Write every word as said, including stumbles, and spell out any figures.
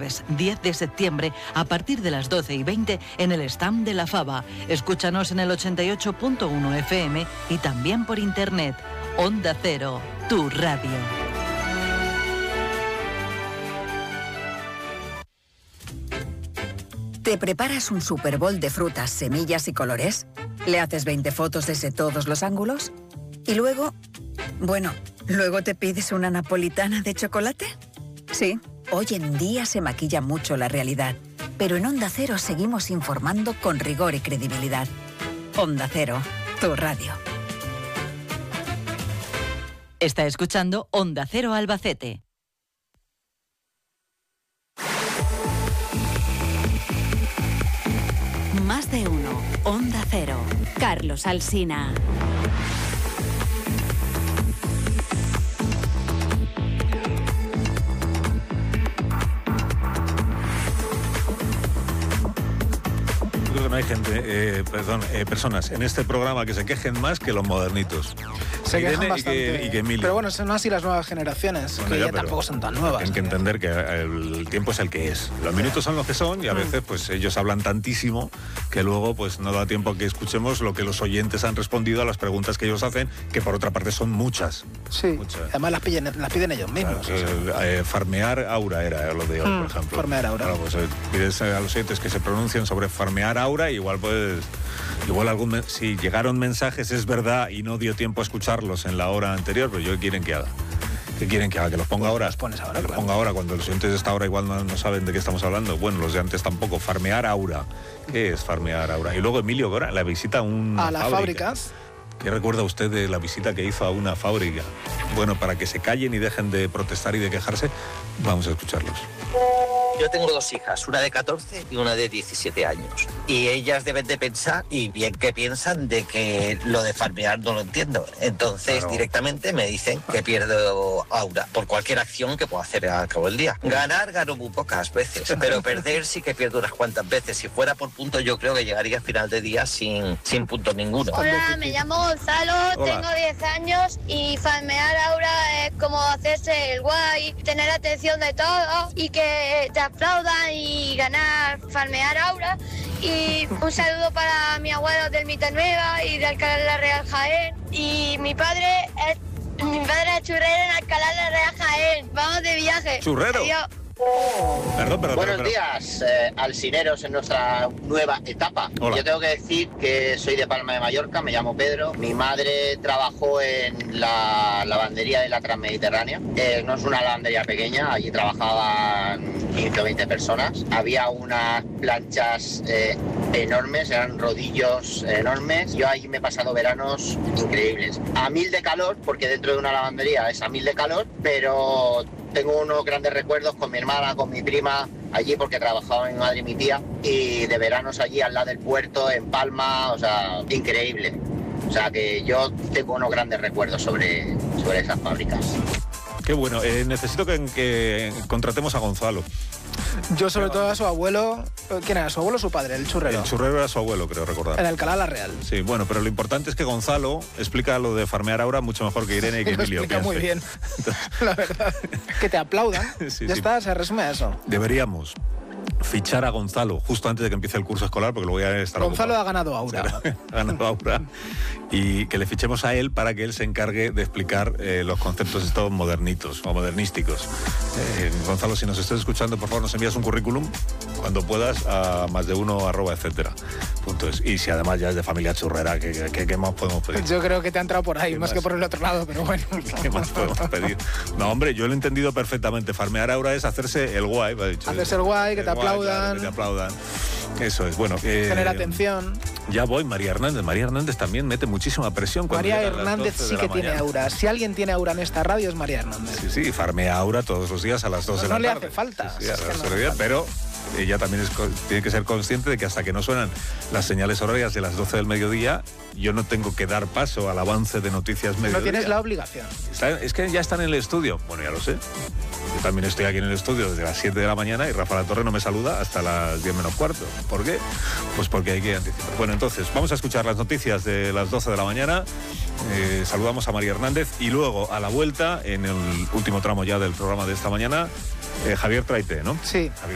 jueves diez de septiembre a partir de las doce y veinte en el stand de La Faba. Escúchanos en el ochenta y ocho punto uno F M y también por internet. Onda Cero, tu radio. ¿Te preparas un Super Bowl de frutas, semillas y colores? ¿Le haces veinte fotos desde todos los ángulos? ¿Y luego? Bueno, ¿luego te pides una napolitana de chocolate? Sí, hoy en día se maquilla mucho la realidad, pero en Onda Cero seguimos informando con rigor y credibilidad. Onda Cero, tu radio. Está escuchando Onda Cero Albacete. Más de uno. Onda Cero. Carlos Alsina. Creo que no hay gente, eh, perdón, eh, personas en este programa que se quejen más que los modernitos. Se Irene quejan y bastante. que, y que Emilio. Pero bueno, son así las nuevas generaciones, Bueno, que ya, ya pero tampoco son tan nuevas. Tienen que entender que el tiempo es el que es. Los minutos son los que son y a veces pues ellos hablan tantísimo que luego pues no da tiempo a que escuchemos lo que los oyentes han respondido a las preguntas que ellos hacen, que por otra parte son muchas. Sí, muchas. Además las piden, las piden ellos mismos. Claro, o sea. eh, eh, farmear aura era lo de hoy, Hmm, por ejemplo. farmear aura. Claro, pues eh, pides a los oyentes que se pronuncien sobre farmear aura y igual pues... Igual algún men- si llegaron mensajes es verdad y no dio tiempo a escucharlos en la hora anterior, pero yo quieren que haga. ¿Qué quieren que haga? ¿Que los ponga ahora? Los pones ahora, Que los claro. ponga ahora, cuando los oyentes de esta hora igual no, no saben de qué estamos hablando. Bueno, los de antes tampoco. Farmear aura. ¿Qué es farmear aura? Y luego Emilio Gora, la visita a una A las fábrica. fábricas. ¿Qué recuerda usted de la visita que hizo a una fábrica? Bueno, para que se callen y dejen de protestar y de quejarse, vamos a escucharlos. Yo tengo dos hijas, una de catorce y una de diecisiete años. Y ellas deben de pensar, y bien que piensan, de que lo de farmear no lo entiendo. Entonces Claro. directamente me dicen que pierdo aura por cualquier acción que pueda hacer al cabo del día. Ganar gano muy pocas veces, pero perder sí que pierdo unas cuantas veces. Si fuera por puntos yo creo que llegaría a final de día sin, sin punto ninguno. Hola, me llamo Gonzalo, Hola. tengo diez años y farmear aura es como hacerse el guay, tener atención de todo y que te aplaudan y ganar, farmear aura. Y un saludo para mi abuelo del Mita Nueva y de Alcalá de la Real Jaén. Y mi padre es, mi padre es churrero en Alcalá de la Real Jaén. Vamos de viaje. ¿Churrero? Adiós. Perdón, perdón, Buenos perdón. días, eh, alsineros en nuestra nueva etapa. Hola. Yo tengo que decir que soy de Palma de Mallorca, me llamo Pedro. Mi madre trabajó en la lavandería de la Transmediterránea. Eh, no es una lavandería pequeña, allí trabajaban quince o veinte personas. Había unas planchas eh, enormes, eran rodillos enormes. Yo allí me he pasado veranos increíbles. A mil de calor, porque dentro de una lavandería es a mil de calor, pero tengo unos grandes recuerdos con mi hermana, con mi prima, allí porque trabajaban mi madre y mi tía, y de veranos allí al lado del puerto, en Palma, o sea, increíble. O sea que yo tengo unos grandes recuerdos sobre, sobre esas fábricas. Qué bueno. Eh, necesito que, que contratemos a Gonzalo. Yo sobre todo a su abuelo. ¿Quién era? ¿Su abuelo o su padre? El churrero. El churrero era su abuelo, creo recordar. En Alcalá la Real. Sí, bueno, pero lo importante es que Gonzalo explica lo de farmear aura mucho mejor que Irene y que Lo Emilio. explica muy piense. bien. La verdad. Que te aplaudan. Sí, ya sí. está, se resume a eso. Deberíamos fichar a Gonzalo justo antes de que empiece el curso escolar, porque lo voy a estar Gonzalo ocupado. ha ganado aura. Ha ganado aura. Y que le fichemos a él para que él se encargue de explicar eh, los conceptos estos modernitos o modernísticos. Eh, Gonzalo, si nos estás escuchando, por favor, nos envías un currículum cuando puedas a más de uno arroba etcétera. Punto es. Y si además ya es de familia churrera, ¿qué, qué, qué más podemos pedir? Yo creo que te ha entrado por ahí, ¿Qué más más? que por el otro lado, pero bueno. ¿Qué más podemos pedir? No, hombre, yo lo he entendido perfectamente. Farmear aura es hacerse el guay. Me ha dicho. Hacerse el guay, que te guay, aplaudan. claro, que te aplaudan. Eso es, bueno. Eh, Tener atención. Ya voy, María Hernández. María Hernández también mete muchísima presión. cuando María llegan las Hernández doce de sí la que tiene mañana. aura. Si alguien tiene aura en esta radio es María Hernández. Sí, sí, farmea aura todos los días a las doce No, de no la le tarde. hace falta, Sí, sí, a es que las no doce hace del día, falta. pero ella también es, co- tiene que ser consciente de que hasta que no suenan las señales horarias de las doce del mediodía, yo no tengo que dar paso al avance de noticias mediodía. No tienes la obligación. Está- Es que ya están en el estudio. Bueno, ya lo sé. Yo también estoy aquí en el estudio desde las siete de la mañana y Rafa La Torre no me saluda hasta las diez menos cuarto. ¿Por qué? Pues porque hay que anticipar. Bueno, entonces, vamos a escuchar las noticias de las doce de la mañana. Eh, saludamos a María Hernández y luego a la vuelta, en el último tramo ya del programa de esta mañana, eh, Javier Traité, ¿no? Sí. Javier